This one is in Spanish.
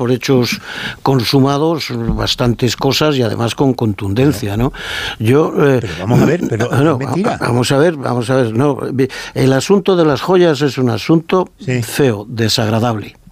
por hechos consumados bastantes cosas y además con contundencia, ¿no? Pero vamos a ver, pero no, mentira. Vamos a ver, no, el asunto de las joyas es un asunto feo, desagradable.